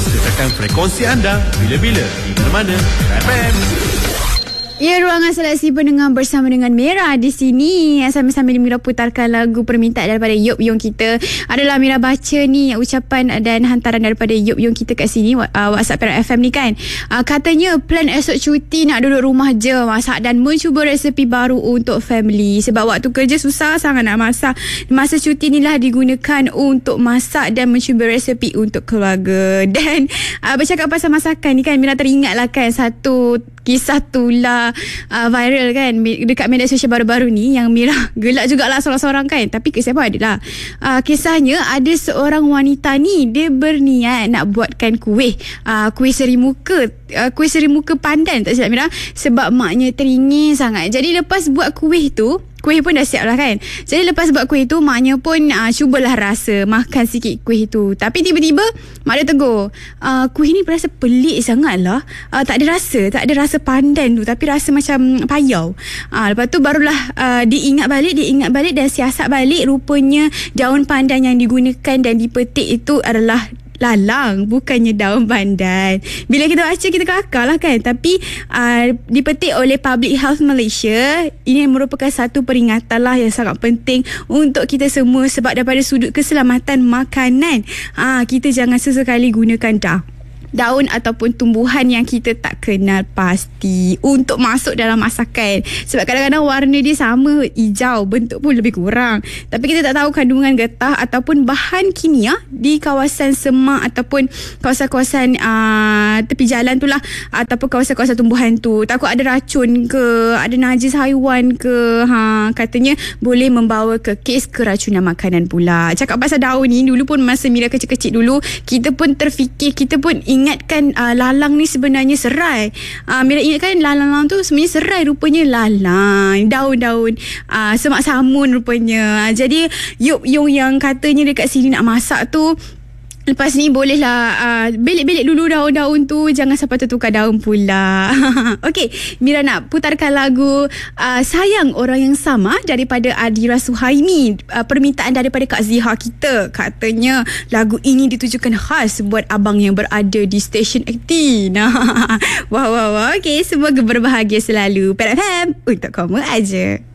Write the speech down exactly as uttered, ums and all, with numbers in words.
Terus letakkan frekuensi anda bila-bila di mana-mana F M. Ya, ruangan seleksi pendengar bersama dengan Mira di sini. Sambil-sambil Mira putarkan lagu permintaan daripada Yop Yong kita. Adalah Mira baca ni ucapan dan hantaran daripada Yop Yong kita kat sini, uh, WhatsApp Mira F M ni kan. Uh, katanya plan esok cuti nak duduk rumah je, masak dan mencuba resepi baru untuk family. Sebab waktu kerja susah sangat nak masak. Masa cuti ni lah digunakan untuk masak dan mencuba resepi untuk keluarga. Dan uh, bercakap pasal masakan ni kan, Mira teringat lah kan satu kisah tular uh, viral kan dekat media sosial baru-baru ni, yang Mira gelak jugalah seorang-seorang kan. Tapi kisah pun adalah uh, kisahnya ada seorang wanita ni, dia berniat nak buatkan kuih uh, kuih seri muka uh, kuih seri muka pandan tak silap Mira, sebab maknya teringin sangat. Jadi lepas buat kuih tu, kuih pun dah siap lah kan. Jadi lepas buat kuih tu, maknya pun uh, cubalah rasa, makan sikit kuih tu. Tapi tiba-tiba mak dia tegur, uh, kuih ni berasa pelik sangat lah, uh, tak ada rasa, tak ada rasa pandan tu, tapi rasa macam payau. uh, Lepas tu barulah uh, diingat balik, diingat balik dan siasat balik. Rupanya daun pandan yang digunakan dan dipetik itu adalah lalang, bukannya daun pandan. Bila kita baca kita kelakar lah kan. Tapi uh, dipetik oleh Public Health Malaysia. Ini merupakan satu peringatan lah yang sangat penting untuk kita semua. Sebab daripada sudut keselamatan makanan, uh, kita jangan sesekali gunakan dah daun ataupun tumbuhan yang kita tak kenal pasti untuk masuk dalam masakan. Sebab kadang-kadang warna dia sama, hijau, bentuk pun lebih kurang, tapi kita tak tahu kandungan getah ataupun bahan kimia di kawasan semak ataupun kawasan-kawasan uh, tepi jalan tu lah, ataupun kawasan-kawasan tumbuhan tu. Takut ada racun ke, ada najis haiwan ke, ha, katanya boleh membawa ke kes keracunan makanan pula. Cakap pasal daun ni, dulu pun masa Mira kecil-kecil dulu, kita pun terfikir, kita pun ingatkan uh, lalang ni sebenarnya serai. Uh, Mira ingatkan lalang-lalang tu sebenarnya serai, rupanya lalang, daun-daun uh, semak samun rupanya. Uh, jadi Yop Yong yang katanya dekat sini nak masak tu, lepas ni bolehlah uh, belik-belik dulu daun-daun tu, jangan sampai tertukar daun pula. Okey, Mira nak putarkan lagu uh, Sayang Orang Yang Sama daripada Adira Suhaimi. Uh, permintaan daripada Kak Ziha kita. Katanya lagu ini ditujukan khas buat abang yang berada di stesen eighteen. Wah, wah, wah. Okey, semoga berbahagia selalu. P R F M untuk kamu aja.